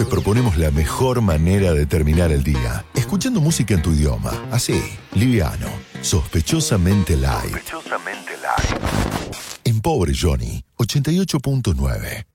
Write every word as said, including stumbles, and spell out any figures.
proponemos la mejor manera de terminar el día, escuchando música en tu idioma, así, liviano, sospechosamente light. Sospechosamente light. En Pobre Johnny, ochenta y ocho punto nueve.